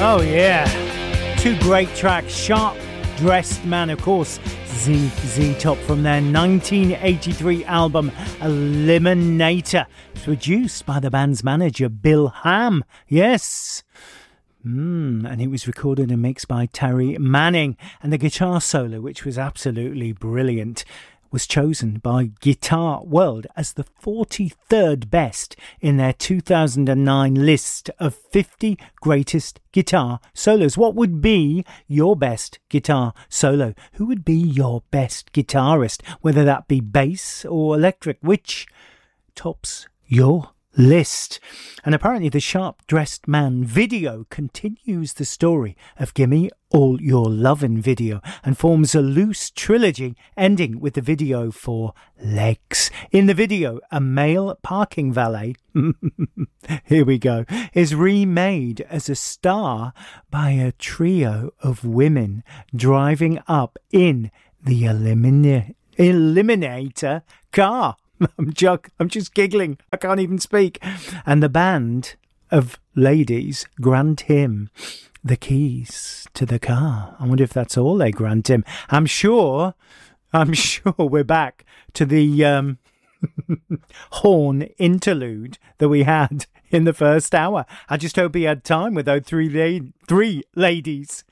Oh yeah, two great tracks. Sharp Dressed Man, of course, ZZ Top from their 1983 album Eliminator, produced by the band's manager Bill Ham. Yes. And it was recorded and mixed by Terry Manning, and the guitar solo, which was absolutely brilliant, was chosen by Guitar World as the 43rd best in their 2009 list of 50 greatest guitar solos. What would be your best guitar solo? Who would be your best guitarist? Whether that be bass or electric, which tops your list? And apparently the Sharp Dressed Man video continues the story of Gimme All Your Lovin' video and forms a loose trilogy ending with the video for Legs. In the video, a male parking valet, here we go, is remade as a star by a trio of women driving up in the Eliminator car. I'm just giggling. I can't even speak. And the band of ladies grant him the keys to the car. I wonder if that's all they grant him. I'm sure we're back to the horn interlude that we had in the first hour. I just hope he had time with those three ladies.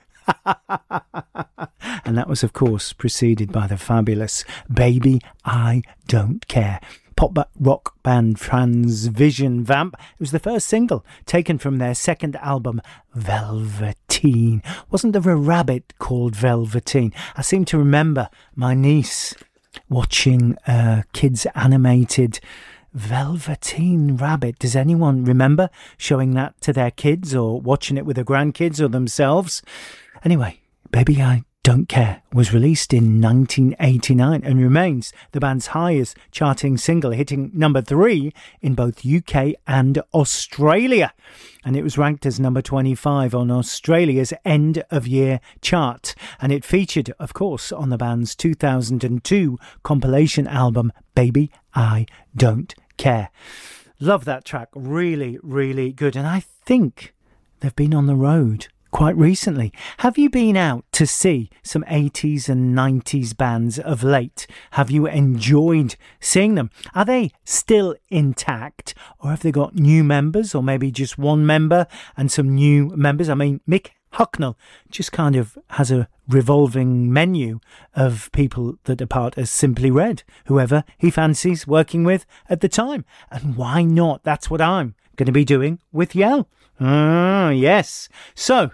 And that was, of course, preceded by the fabulous Baby I Don't Care. Pop rock band Transvision Vamp. It was the first single taken from their second album, Velveteen. Wasn't there a rabbit called Velveteen? I seem to remember my niece watching kids' animated Velveteen Rabbit. Does anyone remember showing that to their kids or watching it with their grandkids or themselves? Anyway, Baby I Don't Care was released in 1989 and remains the band's highest charting single, hitting number 3 in both UK and Australia. And it was ranked as number 25 on Australia's end-of-year chart. And it featured, of course, on the band's 2002 compilation album, Baby I Don't Care. Love that track. Really, really good. And I think they've been on the road quite recently. Have you been out to see some 80s and 90s bands of late? Have you enjoyed seeing them? Are they still intact, or have they got new members, or maybe just one member and some new members? I mean, Mick Hucknall just kind of has a revolving menu of people that are part as Simply Red, whoever he fancies working with at the time. And why not? That's what I'm going to be doing with Yell. Yes. So,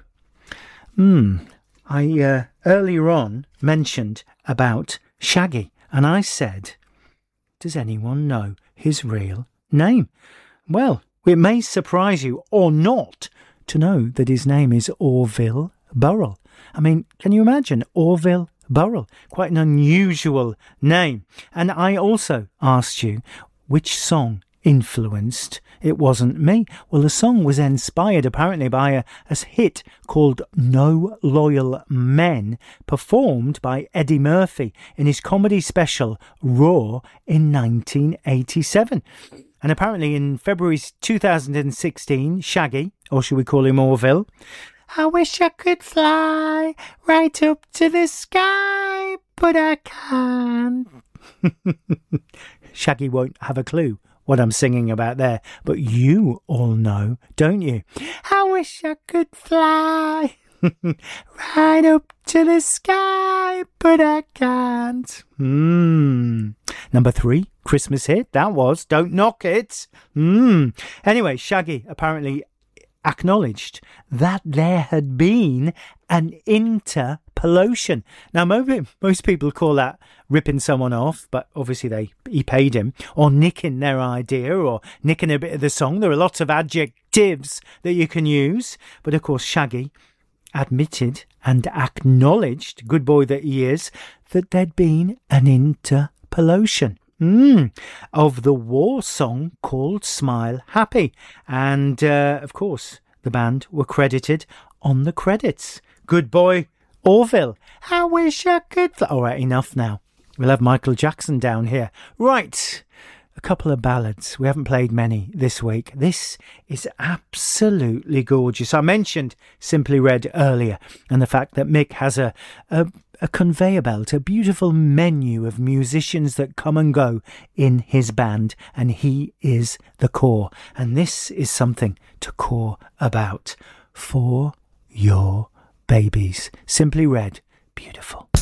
I earlier on mentioned about Shaggy, and I said, does anyone know his real name? Well, it may surprise you or not to know that his name is Orville Burrell. I mean, can you imagine Orville Burrell? Quite an unusual name. And I also asked you which song influenced It Wasn't Me. Well, the song was inspired apparently by a hit called No Loyal Men, performed by Eddie Murphy in his comedy special Raw in 1987. And apparently in February 2016, Shaggy, or should we call him Orville, I wish I could fly right up to the sky, but I can't. Shaggy won't have a clue what I'm singing about there, but you all know, don't you? I wish I could fly right up to the sky, but I can't. Number 3, Christmas hit, that was. Don't knock it. Anyway, Shaggy apparently acknowledged that there had been an interpolation. Now, most people call that ripping someone off, but obviously he paid him, or nicking their idea, or nicking a bit of the song. There are lots of adjectives that you can use, but of course Shaggy admitted and acknowledged, good boy that he is, that there'd been an interpolation of the war song called Smile Happy. And of course the band were credited on the credits. Good boy Orville. I wish I could... All right, enough now. We'll have Michael Jackson down here. Right. a couple of ballads. We haven't played many this week. This is absolutely gorgeous. I mentioned Simply Red earlier, and the fact that Mick has a conveyor belt, a beautiful menu of musicians that come and go in his band, and he is the core. And this is something to core about. For Your Babies. Simply Red. Beautiful.